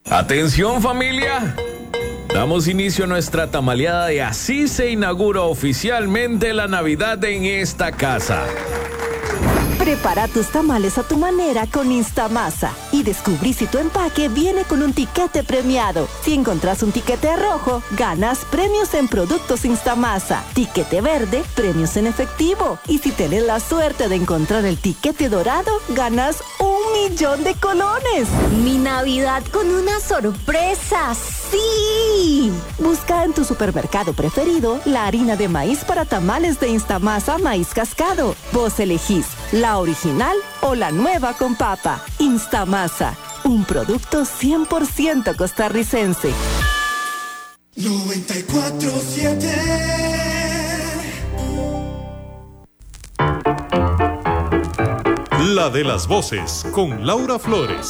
Atención familia, damos inicio a nuestra tamaleada y así se inaugura oficialmente la Navidad en esta casa. Prepara tus tamales a tu manera con Instamasa y descubrí si tu empaque viene con un tiquete premiado. Si encontrás un tiquete rojo, ganas premios en productos Instamasa. Tiquete verde, premios en efectivo. Y si tenés la suerte de encontrar el tiquete dorado, ganas 1,000,000 de colones. Mi Navidad con una sorpresa, ¡sí! Busca en tu supermercado preferido la harina de maíz para tamales de Instamasa Maíz Cascado. Vos elegís la original o la nueva con papa. Instamasa, un producto 100% costarricense. 94.7 La de las voces con Laura Flores.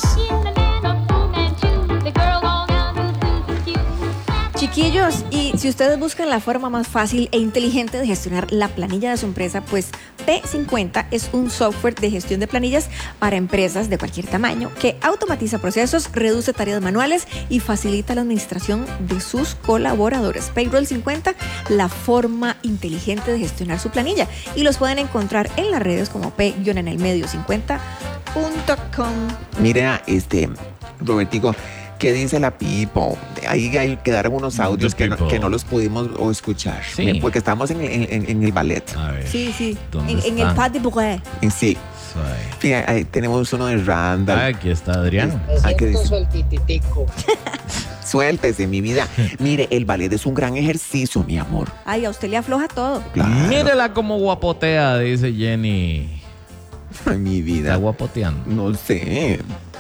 Chiquillos, y si ustedes buscan la forma más fácil e inteligente de gestionar la planilla de su empresa, pues P50 es un software de gestión de planillas para empresas de cualquier tamaño que automatiza procesos, reduce tareas manuales y facilita la administración de sus colaboradores. Payroll 50, la forma inteligente de gestionar su planilla. Y los pueden encontrar en las redes como P-50.com. Mira, Robertico, ¿qué dice la Pipo? Ahí quedaron unos audios que no los pudimos escuchar. Sí. Porque estamos en el ballet. A ver. Sí. ¿Dónde En el están? Pas de Bourget. Sí. Suave. Fíjate, ahí tenemos uno de Randall. Aquí está Adrián. ¿Qué dice? Sueltititico. Suéltese, mi vida. Mire, el ballet es un gran ejercicio, mi amor. Ay, a usted le afloja todo. Claro. Mírela como guapotea, dice Jenny. Ay, mi Está vida. guapoteando. No sé.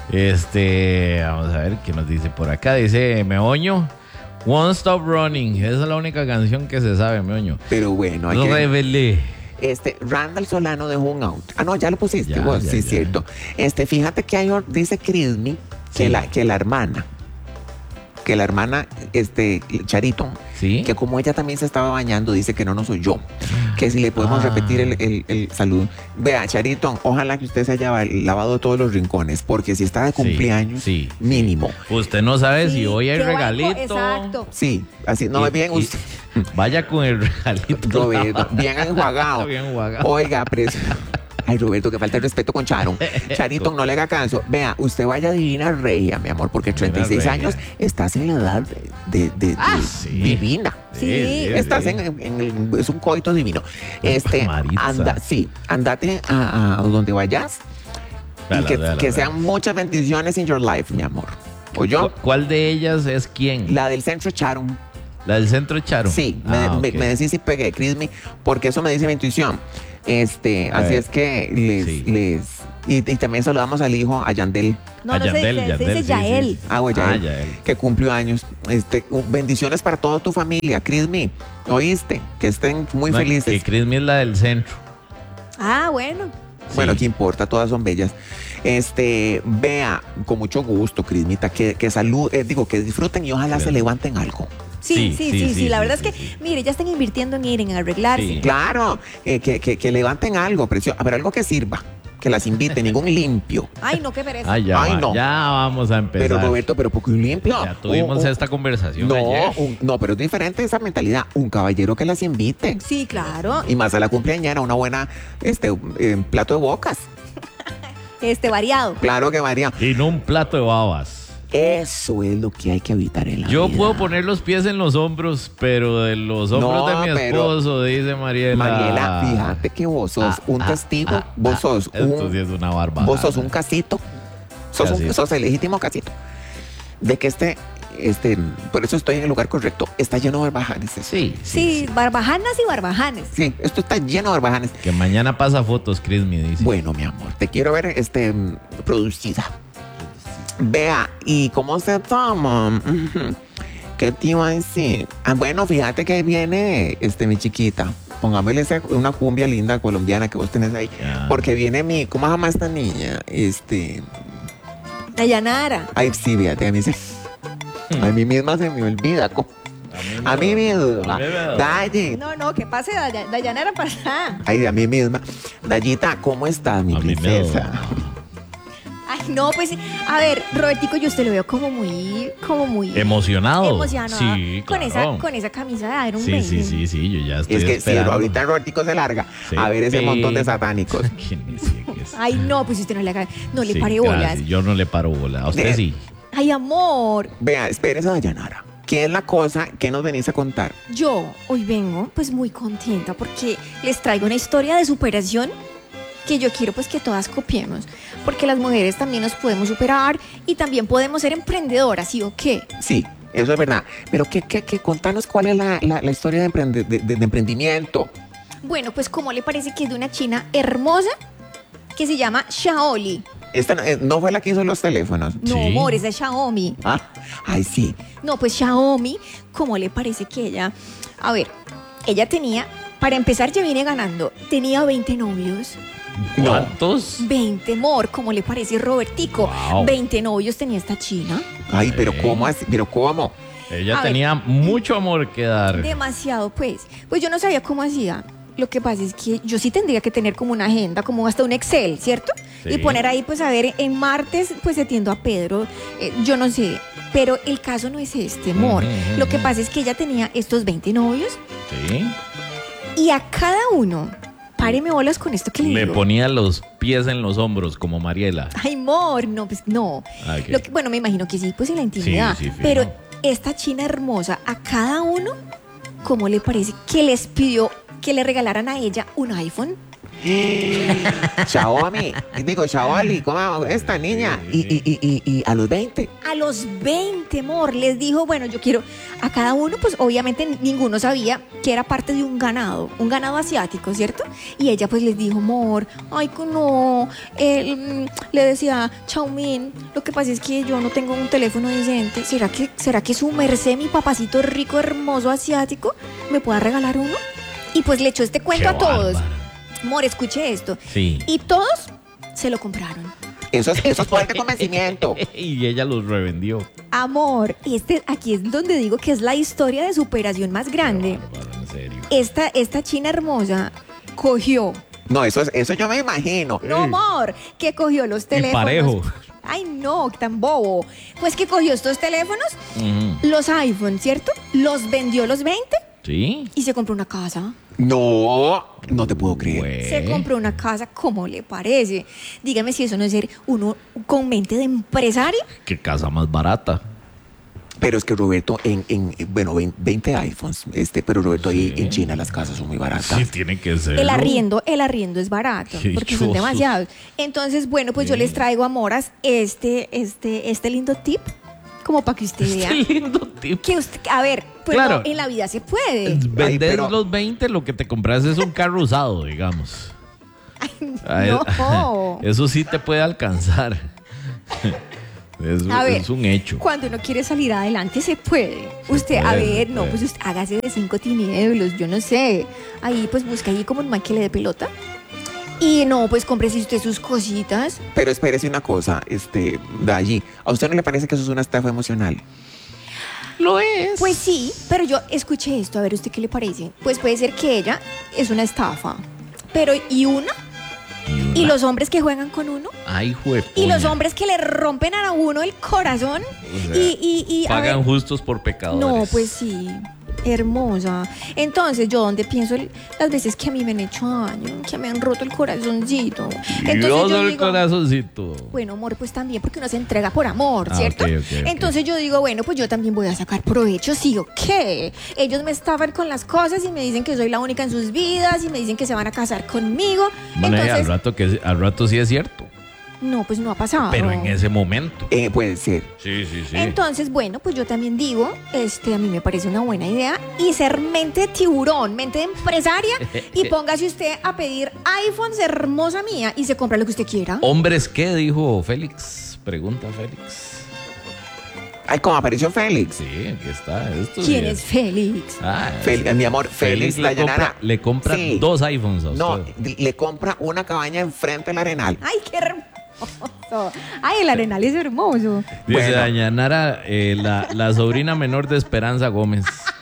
Vamos a ver qué nos dice por acá. Dice Meoño, Won't Stop Running. Esa es la única canción que se sabe, Meoño. Pero bueno, hay que... Rebelde. Randall Solano dejó un out. Ah, no, ya lo pusiste. Ya, Vos, ya, sí, ya. cierto. dice Crismi que Sí. la hermana, Charito, Sí. que como ella también se estaba bañando, dice que no nos oyó. Que si le podemos repetir el saludo. Vea, Charito, ojalá que usted se haya lavado todos los rincones, porque si está de cumpleaños, sí. mínimo. Usted no sabe si hoy hay que vaya regalito. exacto. Sí, así, no, Y- bien y- usted. Vaya con el regalito. Roberto, bien enjuagado. Bien enjuagado. Oiga, ay, Roberto, que falta el respeto con Charo. Charito, no le haga caso. Vea, usted vaya divina regia, mi amor, porque Divina 36 regia. años estás en la edad de Sí. divina. Sí. Estás sí. es un coito divino. Maritza. Andate a donde vayas y Véala, que véala. sean muchas bendiciones in your life, mi amor. ¿O yo? ¿Cuál de ellas es quién? La del centro Charo. ¿La del centro Charo? Sí, Ah, me ok. decís si pegué, Crismi, porque eso me dice mi intuición. Así ver. es que Sí. y también saludamos al hijo, a Yandel, No, A no se Yandel, dice, se Yandel, dice sí, Yael. sí. Yael, que cumplió años. Bendiciones para toda tu familia, Crismi. ¿Oíste? Que estén muy No, felices. Que Crismi es la del centro. Ah, bueno. Bueno, Sí. ¿qué importa? Todas son bellas. Vea, con mucho gusto, Crismita, que que disfruten y ojalá se levanten algo. Sí. La verdad es que, sí. mire, ya están invirtiendo en ir, en arreglarse. Sí. Claro, que levanten algo, precioso. Pero algo que sirva, que las invite, ningún limpio. Ay, no, qué pereza. Ay, ya, Ay, no. ya vamos a empezar. Pero Roberto, ¿pero por qué un limpio? Ya tuvimos esta conversación No, ayer. no, pero es diferente esa mentalidad. Un caballero que las invite. Sí, claro. Y más a la cumpleañera, una buena plato de bocas. Variado. Claro que varía. Y no un plato de babas. Eso es lo que hay que evitar en la Yo vida. puedo poner los pies en los hombros, pero de los hombros No, de mi pero- esposo, dice Mariela. Mariela, fíjate que vos sos un testigo, vos sos Esto sí es una barbaridad. vos sos un casito, Casito. sos el legítimo casito. De que por eso estoy en el lugar correcto, está lleno de barbajanes. Sí, barbajanas y barbajanes. Sí, esto está lleno de barbajanes. Que mañana pasa fotos, Chris me dice. Bueno, mi amor, te quiero ver producida. Vea, ¿y cómo se toma? ¿Qué te iba a decir? Ah, bueno, fíjate que viene mi chiquita. Pongámosle una cumbia linda colombiana que vos tenés ahí. Ya. Porque viene ¿cómo se llama esta niña? Dayanara. Ay, sí, fíjate, a mí misma se me olvida. A mí misma. Dayi. No, que pase Dayanara para. Ay, a mí misma. Dayita, ¿cómo estás, mi A mí princesa? Ay, No, pues, a ver, Robertico, yo usted lo veo como muy ¿Emocionado? emocionado. Sí, claro. Con esa camisa de Iron Sí, Maiden. sí, yo ya estoy Es que si esperando. ahorita Robertico se larga Sí. a ver ese montón de satánicos. ¿Quién dice que es? Ay, no, pues usted no le Sí, pare bolas. gracias. Yo no le paro bola. A usted sí. Ay, amor, Vea, espérese, Dayanara. ¿Qué es la cosa que nos venís a contar? yo hoy vengo pues muy contenta porque les traigo una historia de superación que yo quiero pues que todas copiemos, porque las mujeres también nos podemos superar y también podemos ser emprendedoras, ¿sí o qué? Sí, eso es verdad. Pero contanos cuál es la historia de emprendimiento. Bueno, pues como le parece que es de una china hermosa que se llama Xiaoli. Esta no fue la que hizo los teléfonos. No, Sí. amor, esa es Xiaomi. Ah, ay, sí. No, pues Xiaomi, ¿cómo le parece que ella? A ver, ella tenía, para empezar ya viene ganando, tenía 20 novios. ¿Cuántos? 20, amor, ¿cómo le parece, Robertico? Wow. 20 novios tenía esta china. Ay, pero ¿cómo así? ¿Pero cómo? Ella A ver. tenía mucho amor que dar. Demasiado, pues. Pues yo no sabía cómo hacía. Lo que pasa es que yo sí tendría que tener como una agenda, como hasta un Excel, ¿cierto? Sí. Y poner ahí, pues a ver, en martes, pues atiendo a Pedro, yo no sé. Pero el caso no es este, amor. Ujú, Lo que ujú. pasa es que ella tenía estos 20 novios Sí. y a cada uno, páreme bolas con esto que le Le digo. ponía los pies en los hombros como Mariela. Ay, amor, no, pues no. Ah, ok. Bueno, me imagino que sí, pues en la intimidad. Sí, fijo. Pero esta china hermosa, a cada uno, ¿cómo le parece que les pidió que le regalaran a ella un iPhone? Xiaomi. Digo, Xiaoli, ¿cómo esta niña? Y a los 20. A los 20, amor, les dijo, bueno, yo quiero a cada uno, pues obviamente ninguno sabía que era parte de un ganado asiático, ¿cierto? Y ella pues les dijo, amor, ay, no, le decía, Chaumin, lo que pasa es que yo no tengo un teléfono decente, ¿será que su merced, mi papacito rico, hermoso, asiático, me pueda regalar uno? Y pues le echó este cuento Qué a todos. bárbara. Amor, escuche esto. Sí. Y todos se lo compraron. Eso es poder de convencimiento. Y ella los revendió. Amor, aquí es donde digo que es la historia de superación más grande. Bárbaro, en serio. Esta china hermosa cogió, No, eso yo me imagino. no amor, que cogió los teléfonos. parejo. Ay, no, tan bobo. Pues que cogió estos teléfonos, Ujú. los iPhone, ¿cierto? Los vendió los 20 Sí. y se compró una casa. No te puedo creer. Güey. Se compró una casa, ¿cómo le parece? Dígame si eso no es ser uno con mente de empresario. Qué casa más barata. Pero es que Roberto, bueno, 20 iPhones, pero Roberto, ahí Sí. en China las casas son muy baratas. Sí, tiene que ser. El arriendo es barato, Qué porque son dichosos. demasiados. Entonces, bueno, pues yo Sí. les traigo, amoras, este lindo tip, como para que usted vea. Qué lindo tip. Que usted, a ver, pues Claro. no, en la vida se puede. Vendes pero- los 20, lo que te compras es un carro usado, digamos. No. Eso sí te puede alcanzar. A ver, Es un hecho. Cuando uno quiere salir adelante se puede. Usted, a puede, ver, se no, puede. pues usted hágase de 5 tinieblos, yo no sé. Ahí pues busca ahí como un man que le dé pelota. Y no, pues cómprese usted sus cositas. Pero espérese una cosa, de allí. ¿A usted no le parece que eso es una estafa emocional? Lo es. Pues sí, pero yo escuché esto, a ver, ¿usted qué le parece? Pues puede ser que ella es una estafa. Pero, ¿y una? ¿Y los hombres que juegan con uno? Ay, juepuña. ¿Y los hombres que le rompen a uno el corazón? O sea, y a pagan ver, justos por pecadores. no, pues sí, hermosa. Entonces, yo donde pienso las veces que a mí me han hecho daño, que me han roto el corazoncito. Entonces Dios yo del digo, corazoncito. bueno, amor, pues también porque uno se entrega por amor, Ah, ¿cierto? ok, ok, ok. Entonces yo digo, bueno, pues yo también voy a sacar provecho, sí o qué. Ellos me estafan con las cosas y me dicen que soy la única en sus vidas y me dicen que se van a casar conmigo. Bueno, Entonces, al rato sí es cierto. no, pues no ha pasado. Pero en ese momento. Puede ser. Sí. Entonces, bueno, pues yo también digo, a mí me parece una buena idea y ser mente de tiburón, mente de empresaria y póngase usted a pedir iPhones, hermosa mía, y se compra lo que usted quiera. ¿Hombres qué? Dijo Félix. Pregunta Félix. Ay, como apareció Félix. Sí, aquí está. Esto sí ¿Quién es Félix? Ah, Mi amor, Félix Dayanara le compra Sí. 2 iPhones a No, usted. le compra una cabaña enfrente del Arenal. Ay, qué hermoso. Ay, el Arenal es hermoso. Dice Bueno. Dayanara, la sobrina menor de Esperanza Gómez.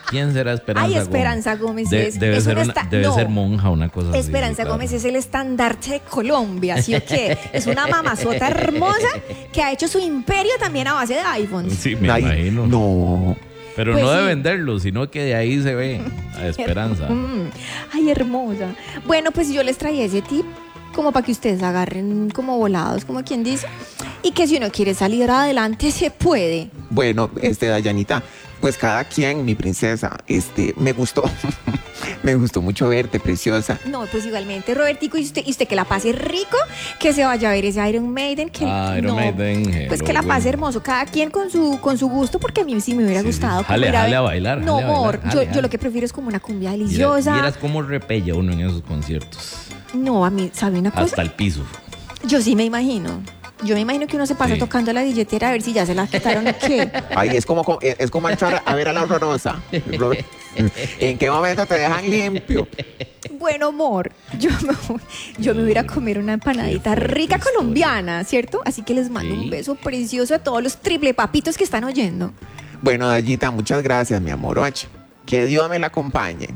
¿Quién será Esperanza Ay, Gómez? Esperanza Gómez Debe es ser, un debe no. ser monja, una cosa así. Esperanza claro. Gómez es el estandarte de Colombia, ¿sí o qué? Es una mamazota hermosa que ha hecho su imperio también a base de iPhones. Sí, me Ay, imagino. No. Pero Pues no de sí. venderlo, sino que de ahí se ve a Esperanza. Ay, hermosa. Bueno, pues yo les traía ese tip como para que ustedes agarren como volados, como quien dice. Y que si uno quiere salir adelante, se puede. Bueno, Dayanita, pues cada quien, mi princesa, me gustó. Me gustó mucho verte, preciosa. No, pues igualmente, Robertico, y usted que la pase rico, que se vaya a ver ese Iron Maiden. Que Iron Maiden, pues hello, que la pase bueno. hermoso, cada quien con su gusto, porque a mí sí me hubiera Sí, sí. gustado. como Jale, ir jale ver- a bailar, No, jale a amor, bailar, jale, yo jale. lo que prefiero es como una cumbia Vieras- deliciosa. Vieras cómo repella uno en esos conciertos. No, a mí, ¿sabe una cosa? Hasta el piso. Yo sí me imagino. Yo me imagino que uno se pasa Sí. tocando la billetera a ver si ya se la quitaron o qué. Ay, es como entrar a ver a la horrorosa. ¿En qué momento te dejan limpio? Bueno, amor, yo me voy a ir a comer una empanadita Qué fuerte rica historia. colombiana, ¿cierto? Así que les mando Sí. un beso precioso a todos los triple papitos que están oyendo. Bueno, Dayita, muchas gracias, mi amor. Oye, que Dios me la acompañe.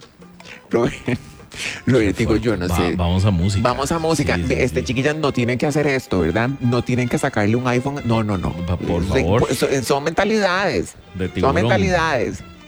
Robertico, yo no sé. Vamos a música. Vamos a música. Sí, sí, sí. Chiquillas, no tienen que hacer esto, ¿verdad? No tienen que sacarle un iPhone. No. Por favor. Son mentalidades. De Son tiburón. mentalidades.